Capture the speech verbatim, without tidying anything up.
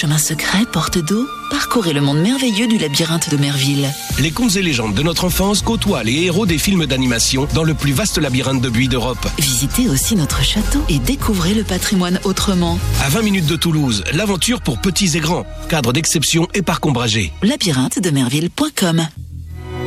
chemin secret, porte d'eau, parcourez le monde merveilleux du labyrinthe de Merville. Les contes et légendes de notre enfance côtoient les héros des films d'animation dans le plus vaste labyrinthe de buis d'Europe. Visitez aussi notre château et découvrez le patrimoine autrement. À vingt minutes de Toulouse, l'aventure pour petits et grands. Cadre d'exception et parc ombragé. labyrinthe de merville point com